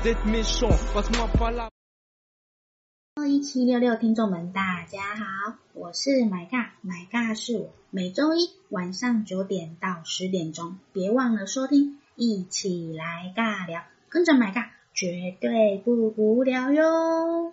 d'être méchant. Passe-moi pas la 1766听众们大家好，我是买尬是我，每周一晚上9点到10点钟，别忘了收听，一起来尬聊，跟着买尬绝对不无聊哟。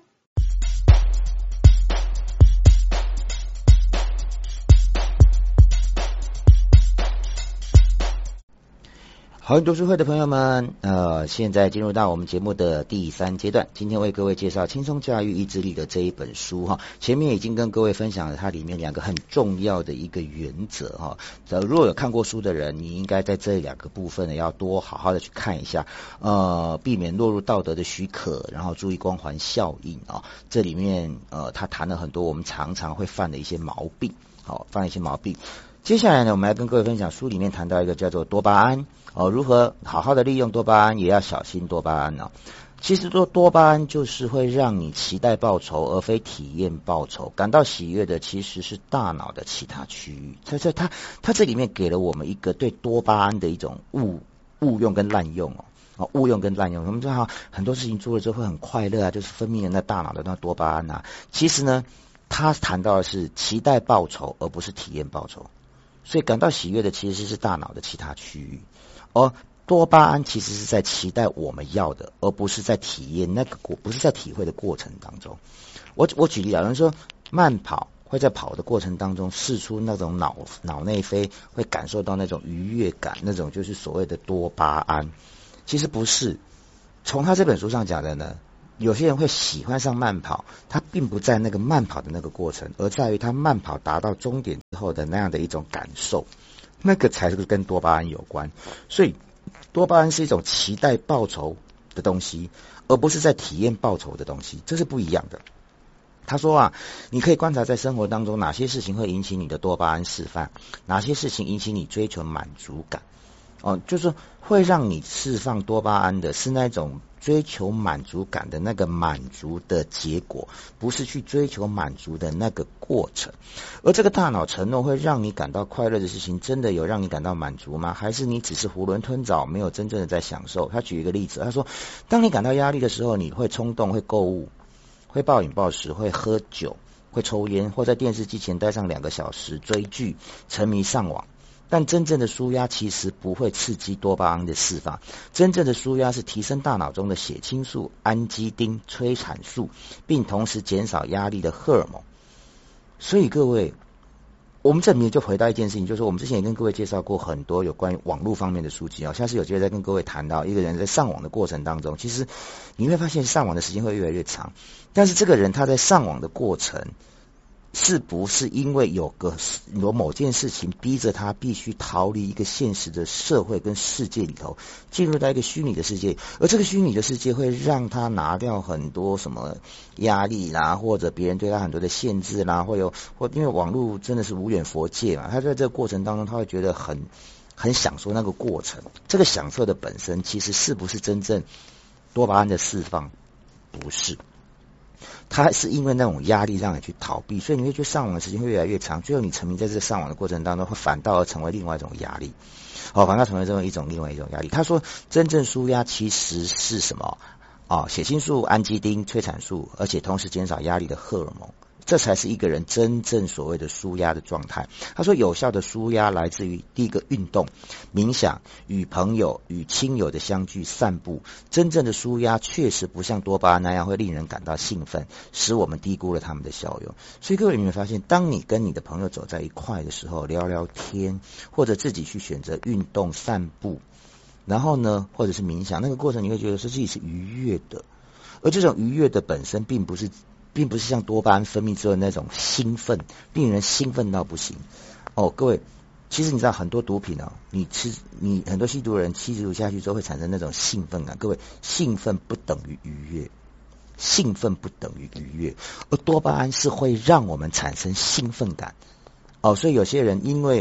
好运读书会的朋友们，现在进入到我们节目的第3阶段，今天为各位介绍轻松驾驭意志力的这一本书哈。前面已经跟各位分享了它里面2个很重要的一个原则哈。如果有看过书的人，你应该在这2个部分呢要多好好的去看一下，避免落入道德的许可，然后注意光环效应啊。这里面他谈了很多我们常常会犯的一些毛病，犯一些毛病。接下来呢，我们来跟各位分享书里面谈到一个叫做多巴胺如何好好的利用多巴胺，也要小心多巴胺其实多巴胺就是会让你期待报酬而非体验报酬，感到喜悦的其实是大脑的其他区域。它这里面给了我们一个对多巴胺的一种误用跟滥用误用跟滥用。我们知道很多事情做了之后会很快乐就是分泌了那大脑的那多巴胺其实呢，他谈到的是期待报酬而不是体验报酬。所以感到喜悦的其实是大脑的其他区域，而多巴胺其实是在期待我们要的，而不是在体验不是在体会的过程当中。我举例有人说慢跑会在跑的过程当中释出那种脑内啡，会感受到那种愉悦感，那种就是所谓的多巴胺。其实不是，从他这本书上讲的呢，有些人会喜欢上慢跑，他并不在那个慢跑的那个过程，而在于他慢跑达到终点之后的那样的一种感受，那个才是跟多巴胺有关。所以多巴胺是一种期待报酬的东西，而不是在体验报酬的东西，这是不一样的。他说你可以观察在生活当中哪些事情会引起你的多巴胺释放，哪些事情引起你追求满足感就是会让你释放多巴胺的是那种追求满足感的那个满足的结果，不是去追求满足的那个过程。而这个大脑承诺会让你感到快乐的事情，真的有让你感到满足吗？还是你只是囫囵吞枣，没有真正的在享受？他举一个例子，他说当你感到压力的时候，你会冲动，会购物，会暴饮暴食，会喝酒，会抽烟，或在电视机前待上2个小时追剧，沉迷上网。但真正的抒压其实不会刺激多巴胺的释放，真正的抒压是提升大脑中的血清素、氨基丁、催产素，并同时减少压力的荷尔蒙。所以各位，我们这里面就回到一件事情，就是我们之前也跟各位介绍过很多有关于网络方面的书籍下次有机会再跟各位谈到一个人在上网的过程当中，其实你会发现上网的时间会越来越长，但是这个人他在上网的过程是不是因为有某件事情逼着他必须逃离一个现实的社会跟世界里头，进入到一个虚拟的世界，而这个虚拟的世界会让他拿掉很多什么压力啦，或者别人对他很多的限制啦，或因为网络真的是无远弗届嘛，他在这个过程当中他会觉得很享受那个过程。这个享受的本身其实是不是真正多巴胺的释放？不是，它是因为那种压力让你去逃避，所以你会觉得上网的时间会越来越长，最后你沉迷在这个上网的过程当中，会反倒而成为另外一种压力反倒成为另外一种压力。他说真正抒压其实是什么血清素、氨基丁、催产素，而且同时减少压力的荷尔蒙，这才是一个人真正所谓的抒压的状态。他说有效的抒压来自于第一个运动、冥想、与朋友与亲友的相聚、散步。真正的抒压确实不像多巴胺那样会令人感到兴奋，使我们低估了他们的效用。所以各位你会发现，当你跟你的朋友走在一块的时候，聊聊天，或者自己去选择运动、散步，然后呢或者是冥想，那个过程你会觉得自己是愉悦的，而这种愉悦的本身并不是像多巴胺分泌之后那种兴奋，令人兴奋到不行各位，其实你知道很多毒品你很多吸毒人吸毒下去之后会产生那种兴奋感。各位，兴奋不等于愉悦，兴奋不等于愉悦，而多巴胺是会让我们产生兴奋感所以有些人因为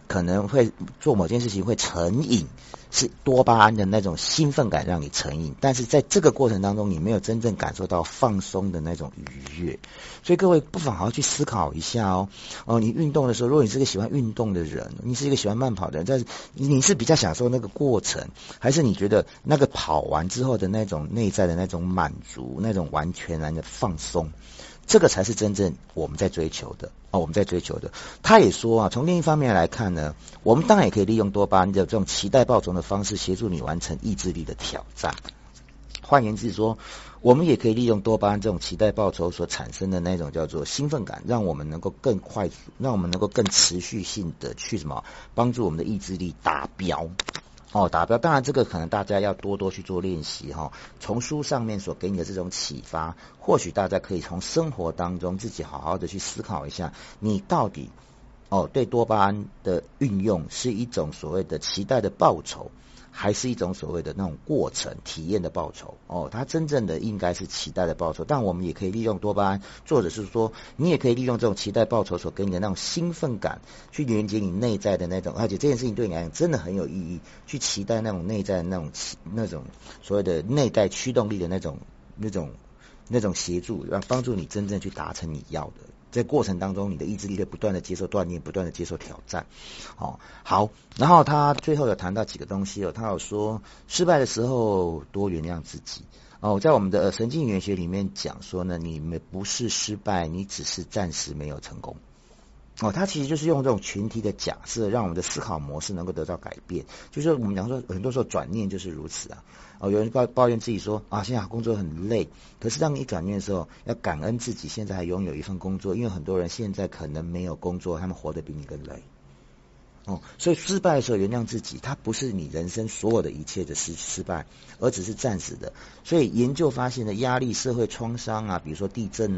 可能会做某件事情会成瘾，是多巴胺的那种兴奋感让你成瘾，但是在这个过程当中你没有真正感受到放松的那种愉悦。所以各位不妨好好去思考一下你运动的时候，如果你是个喜欢运动的人，你是一个喜欢慢跑的人，但是你是比较享受那个过程，还是你觉得那个跑完之后的那种内在的那种满足，那种完全然的放松，这个才是真正我们在追求的我们在追求的。他也说从另一方面来看呢，我们当然也可以利用多巴胺的这种期待报酬的方式协助你完成意志力的挑战。换言之说，我们也可以利用多巴胺这种期待报酬所产生的那种叫做兴奋感，让我们能够更快速，让我们能够更持续性的去帮助我们的意志力达标。达标，当然这个可能大家要多多去做练习从书上面所给你的这种启发，或许大家可以从生活当中自己好好的去思考一下，你到底对多巴胺的运用是一种所谓的期待的报酬，还是一种所谓的那种过程体验的报酬它真正的应该是期待的报酬，但我们也可以利用多巴胺，或者是说你也可以利用这种期待报酬所给你的那种兴奋感，去连接你内在的那种，而且这件事情对你来讲真的很有意义，去期待那种内在的那种所谓的内在驱动力的那种协助，让帮助你真正去达成你要的。在过程当中，你的意志力会不断的接受锻炼，不断的接受挑战。好，然后他最后有谈到几个东西他有说失败的时候多原谅自己。在我们的神经语言学里面讲说呢，你们不是失败，你只是暂时没有成功。他其实就是用这种群体的假设，让我们的思考模式能够得到改变。就是我们讲说，很多时候转念就是如此有人抱怨自己说现在工作很累，可是当你一转念的时候，要感恩自己现在还拥有一份工作，因为很多人现在可能没有工作，他们活得比你更累。所以失败的时候原谅自己，它不是你人生所有的一切的失败，而只是暂时的。所以研究发现的压力、社会创伤比如说地震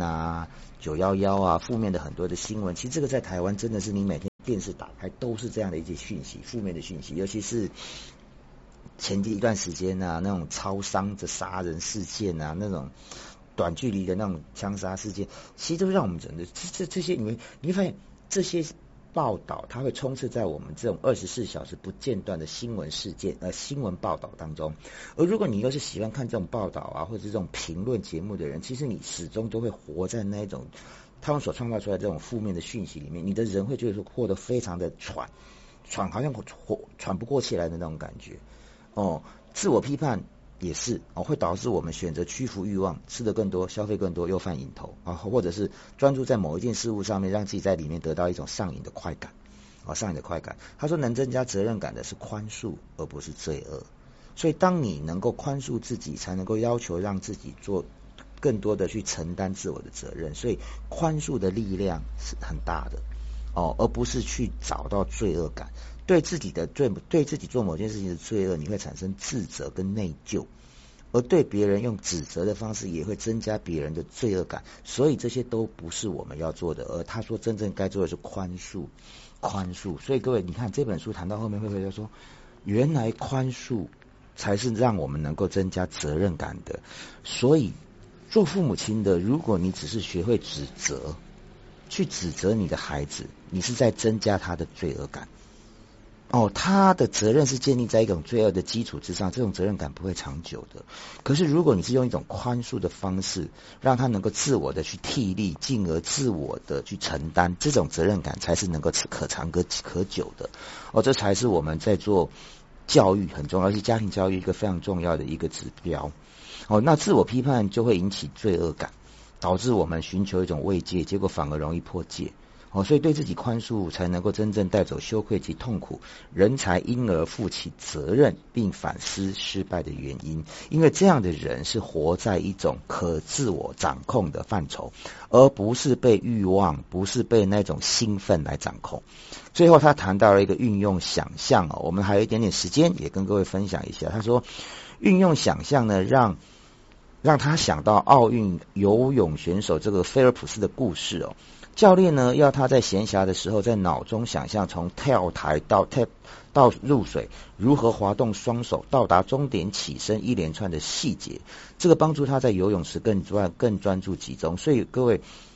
911负面的很多的新闻，其实这个在台湾真的是你每天电视打开都是这样的一些讯息，负面的讯息，尤其是前一段时间那种超商的杀人事件那种短距离的那种枪杀事件，其实都让我们整个这些你会发现这些报道它会充斥在我们这种24小时不间断的新闻事件新闻报道当中。而如果你又是喜欢看这种报道或者是这种评论节目的人，其实你始终都会活在那种他们所创造出来这种负面的讯息里面，你的人会觉得说活得非常的喘好像喘不过气来的那种感觉自我批判也是会导致我们选择屈服欲望，吃得更多，消费更多，又犯瘾头或者是专注在某一件事物上面，让自己在里面得到一种上瘾的快感上瘾的快感。他说能增加责任感的是宽恕，而不是罪恶。所以当你能够宽恕自己，才能够要求让自己做更多的去承担自我的责任。所以宽恕的力量是很大的而不是去找到罪恶感。对自己做某件事情的罪恶，你会产生自责跟内疚，而对别人用指责的方式也会增加别人的罪恶感。所以这些都不是我们要做的，而他说真正该做的是宽恕。所以各位你看这本书谈到后面会说，原来宽恕才是让我们能够增加责任感的。所以做父母亲的，如果你只是学会去指责你的孩子，你是在增加他的罪恶感他的责任是建立在一种罪恶的基础之上，这种责任感不会长久的。可是如果你是用一种宽恕的方式，让他能够自我的去替力，进而自我的去承担，这种责任感才是能够可长可久的这才是我们在做教育很重要，而且家庭教育一个非常重要的一个指标那自我批判就会引起罪恶感，导致我们寻求一种慰藉，结果反而容易破戒所以对自己宽恕，才能够真正带走羞愧及痛苦，人才因而负起责任，并反思失败的原因。因为这样的人是活在一种可自我掌控的范畴，而不是被欲望，不是被那种兴奋来掌控。最后他谈到了一个运用想象我们还有一点点时间，也跟各位分享一下。他说运用想象呢，让他想到奥运游泳选手这个菲尔普斯的故事教练呢要他在闲暇的时候，在脑中想象从跳台到入水，如何滑动双手到达终点起身一连串的细节，这个帮助他在游泳时更专注集中。所以各位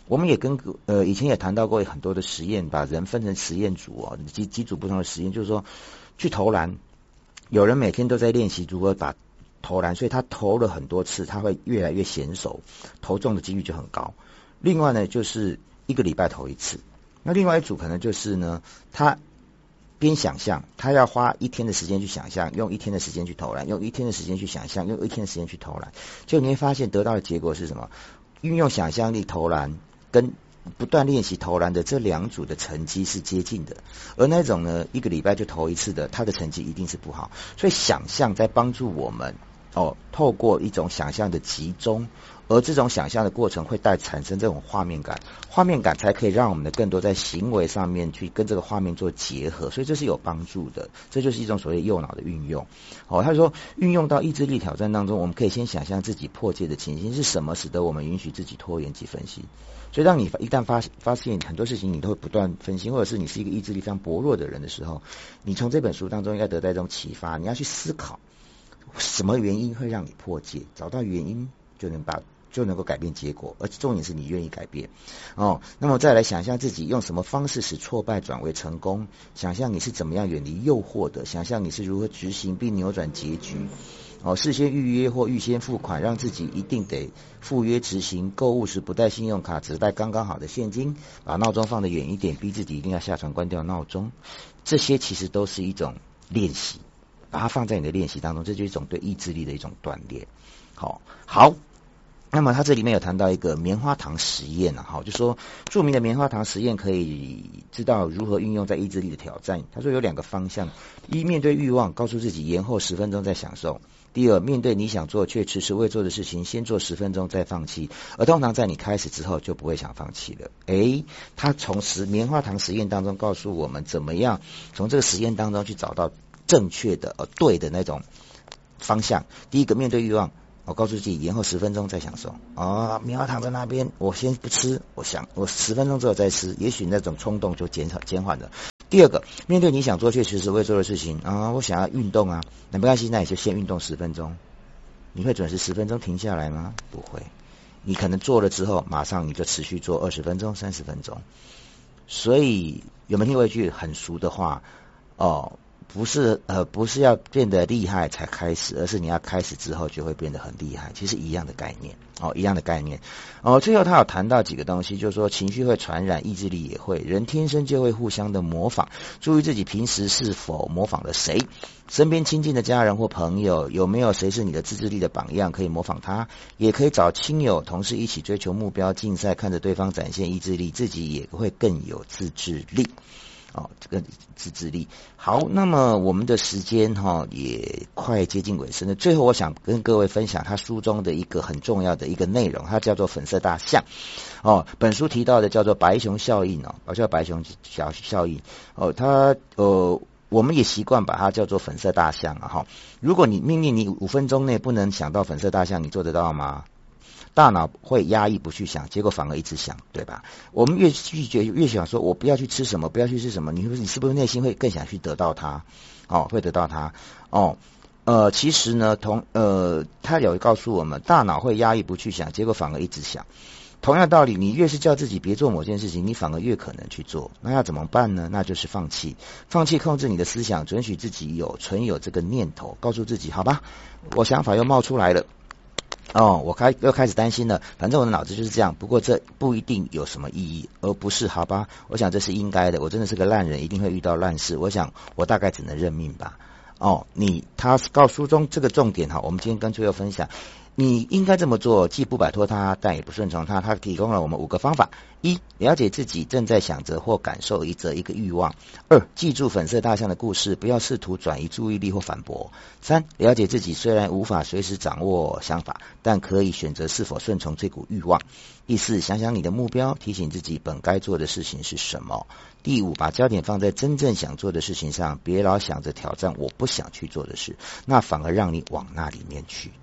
我们也以前也谈到过很多的实验，把人分成实验组几组不同的实验，就是说去投篮，有人每天都在练习如何把投篮，所以他投了很多次，他会越来越娴熟，投中的几率就很高。另外呢，就是1个礼拜投1次。那另外一组可能就是呢，他边想象，他要花1天的时间去想象，用1天的时间去投篮，用1天的时间去想象，用1天的时间去投篮，就你会发现得到的结果是什么？运用想象力投篮跟不断练习投篮的这2组的成绩是接近的，而那种呢1个礼拜就投1次的，他的成绩一定是不好。所以想象在帮助我们透过一种想象的集中，而这种想象的过程会产生这种画面感，画面感才可以让我们的更多在行为上面去跟这个画面做结合，所以这是有帮助的，这就是一种所谓右脑的运用。他说运用到意志力挑战当中，我们可以先想象自己破戒的情形是什么，使得我们允许自己拖延及分析。所以当你一旦发现很多事情你都会不断分析，或者是你是一个意志力非常薄弱的人的时候，你从这本书当中应该得到一种启发，你要去思考什么原因会让你破戒，找到原因就能够改变结果，而重点是你愿意改变那么再来想象自己用什么方式使挫败转为成功，想象你是怎么样远离诱惑的，想象你是如何执行并扭转结局事先预约或预先付款，让自己一定得赴约执行，购物时不带信用卡，只带刚刚好的现金，把闹钟放得远一点，逼自己一定要下床关掉闹钟，这些其实都是一种练习，把它放在你的练习当中，这就是一种对意志力的一种锻炼。好，那么他这里面有谈到一个棉花糖实验就说著名的棉花糖实验可以知道如何运用在意志力的挑战。他说有2个方向：一，面对欲望，告诉自己延后10分钟再享受；第二，面对你想做却迟迟未做的事情，先做10分钟再放弃，而通常在你开始之后就不会想放弃了。他从棉花糖实验当中告诉我们怎么样从这个实验当中去找到正确的对的那种方向。第一个，面对欲望，我告诉自己延后10分钟再享受棉花糖在那边，我先不吃，我10分钟之后再吃，也许那种冲动就减缓了。第二个，面对你想做却迟迟未做的事情我想要运动那没关系，那你就先运动10分钟。你会准时10分钟停下来吗？不会，你可能做了之后马上你就持续做20分钟30分钟。所以有没有听过一句很俗的话不是要变得厉害才开始，而是你要开始之后就会变得很厉害，其实一样的概念一样的概念最后他有谈到几个东西，就是说情绪会传染，意志力也会，人天生就会互相的模仿，注意自己平时是否模仿了谁，身边亲近的家人或朋友有没有谁是你的自制力的榜样，可以模仿他，也可以找亲友同事一起追求目标竞赛，看着对方展现意志力，自己也会更有自制力这个自制力。好，那么我们的时间也快接近尾声了，最后我想跟各位分享他书中的一个很重要的一个内容，它叫做粉色大象本书提到的叫做白熊效应叫白熊效应我们也习惯把它叫做粉色大象如果你命令你5分钟内不能想到粉色大象，你做得到吗？大脑会压抑不去想，结果反而一直想，对吧？我们越拒绝越想说我不要去吃什么，不要去吃什么，你是不是内心会更想去得到它会得到它其实呢他有告诉我们，大脑会压抑不去想，结果反而一直想。同样道理，你越是叫自己别做某件事情，你反而越可能去做。那要怎么办呢？那就是放弃控制你的思想，准许自己存有这个念头，告诉自己好吧，我想法又冒出来了我又开始担心了，反正我的脑子就是这样，不过这不一定有什么意义，而不是好吧，我想这是应该的，我真的是个烂人，一定会遇到烂事，我想我大概只能认命吧他告诉书中这个重点我们今天跟最后分享，你应该这么做，既不摆脱它，但也不顺从它。它提供了我们5个方法：一、了解自己正在想着或感受一个欲望；二、记住粉色大象的故事，不要试图转移注意力或反驳；三、了解自己虽然无法随时掌握想法，但可以选择是否顺从这股欲望；第四，想想你的目标，提醒自己本该做的事情是什么；第五，把焦点放在真正想做的事情上，别老想着挑战我不想去做的事，那反而让你往那里面去。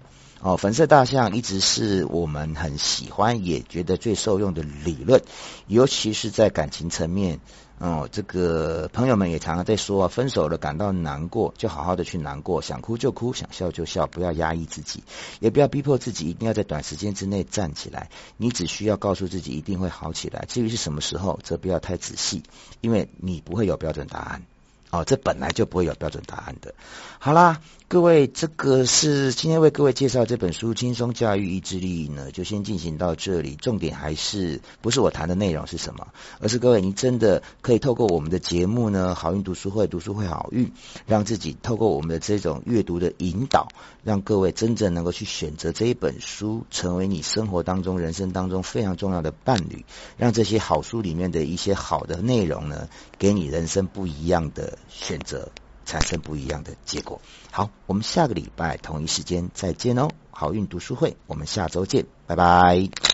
粉色大象一直是我们很喜欢也觉得最受用的理论，尤其是在感情层面。这个朋友们也常常在说分手了感到难过，就好好的去难过，想哭就哭，想笑就笑，不要压抑自己，也不要逼迫自己一定要在短时间之内站起来，你只需要告诉自己一定会好起来，至于是什么时候则不要太仔细，因为你不会有标准答案。这本来就不会有标准答案的。好啦，各位，这个是今天为各位介绍这本书《轻松驾驭意志力》呢，就先进行到这里。重点还是不是我谈的内容是什么，而是各位，你真的可以透过我们的节目呢，好运读书会好运，让自己透过我们的这种阅读的引导，让各位真正能够去选择这一本书，成为你生活当中、人生当中非常重要的伴侣，让这些好书里面的一些好的内容呢，给你人生不一样的选择，产生不一样的结果。好，我们下个礼拜同一时间再见哦，好运读书会，我们下周见，拜拜。